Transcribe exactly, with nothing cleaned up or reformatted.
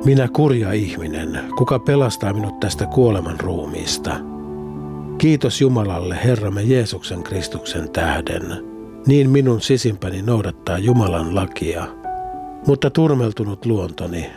Minä kurja ihminen, kuka pelastaa minut tästä kuoleman ruumiista? Kiitos Jumalalle, Herramme Jeesuksen Kristuksen tähden. Niin minun sisimpäni noudattaa Jumalan lakia. Mutta turmeltunut luontoni